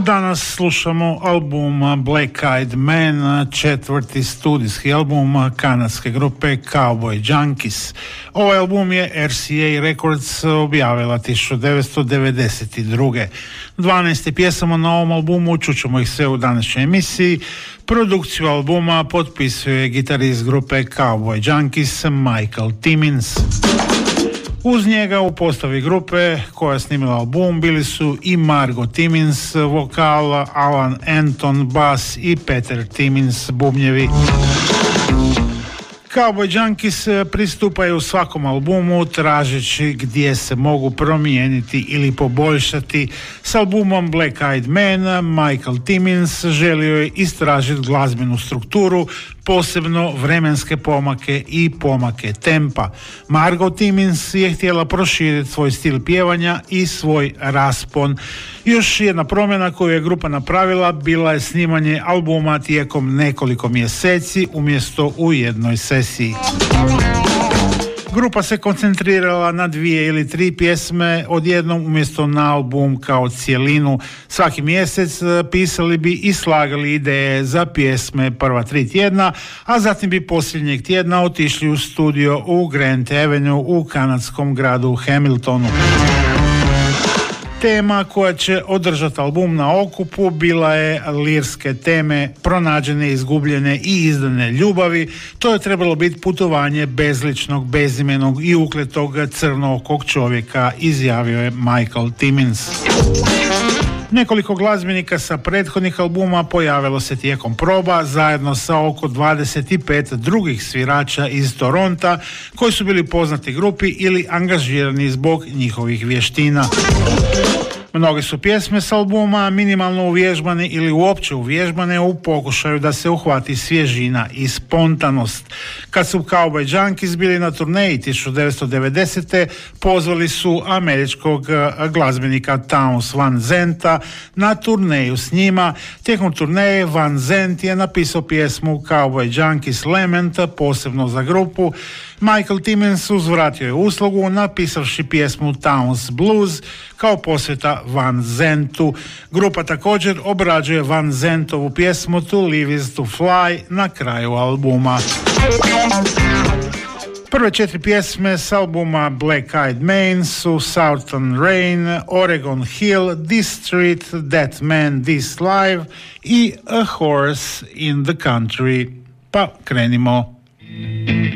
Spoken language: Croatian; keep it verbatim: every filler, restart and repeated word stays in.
Danas slušamo album Black Eyed Man, četvrti studijski album kanadske grupe Cowboy Junkies. Ovaj album je R C A Records objavila tisuću devetsto devedeset druge. dvanaest pjesama na ovom albumu, čućemo ih sve u današnjoj emisiji. Produkciju albuma potpisuje gitarist grupe Cowboy Junkies Michael Timmins. Uz njega u postavi grupe koja je snimila album bili su i Margot Timmins vokal, Alan Anton bas i Peter Timmins bubnjevi. Cowboy Junkies pristupaju svakom albumu tražeći gdje se mogu promijeniti ili poboljšati. S albumom Black Eyed Man Michael Timmins želio je istražiti glazbenu strukturu, posebno vremenske pomake i pomake tempa. Margot Timmins je htjela proširiti svoj stil pjevanja i svoj raspon. Još jedna promjena koju je grupa napravila bila je snimanje albuma tijekom nekoliko mjeseci umjesto u jednoj sesiji. Grupa se koncentrirala na dvije ili tri pjesme odjednom umjesto na album kao cijelinu. Svaki mjesec pisali bi i slagali ideje za pjesme prva tri tjedna, a zatim bi posljednjeg tjedna otišli u studio u Grand Avenue u kanadskom gradu Hamiltonu. Tema koja će održati album na okupu bila je lirske teme pronađene, izgubljene i izdane ljubavi. To je trebalo biti putovanje bezličnog, bezimenog i ukletog crnookog čovjeka, izjavio je Michael Timmins. Nekoliko glazbenika sa prethodnih albuma pojavilo se tijekom proba zajedno sa oko dvadeset pet drugih svirača iz Toronta koji su bili poznati grupi ili angažirani zbog njihovih vještina. Mnoge su pjesme s albuma minimalno uvježbane ili uopće uvježbane u pokušaju da se uhvati svježina i spontanost. Kad su Cowboy Junkies bili na turneji tisuću devetsto devedesete. pozvali su američkog glazbenika Townes Van Zenta na turneju s njima. Tijekom turneje Van Zent je napisao pjesmu Cowboy Junkies Lament posebno za grupu. Michael Timmins uzvratio je uslugu napisavši pjesmu Townes Blues kao posveta Van Zentu. Grupa također obrađuje Van Zentovu pjesmu To Live Is To Fly na kraju albuma. Prve četiri pjesme s albuma Black Eyed Man su Southern Rain, Oregon Hill, This Street, That Man, This Life i A Horse in the Country. Pa krenimo.